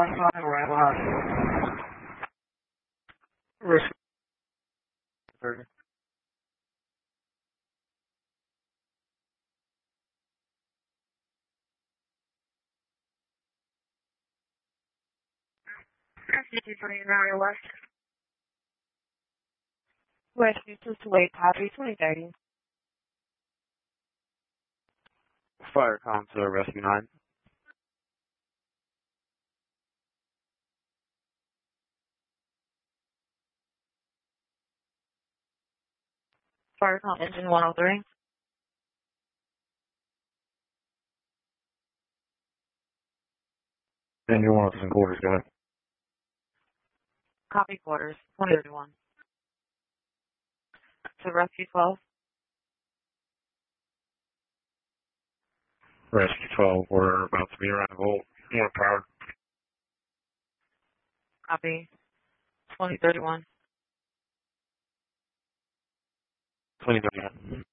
Wi-Fi, arrival house. Risk 30. Rescue 29 West. Rescue 228, copy 2030. Fire com to rescue 9. Fire call engine 103. Engine 103 quarters, go ahead. Copy quarters 2031. To rescue 12. Rescue 12, we're about to be around a volt. More power. Copy 2031. 2031.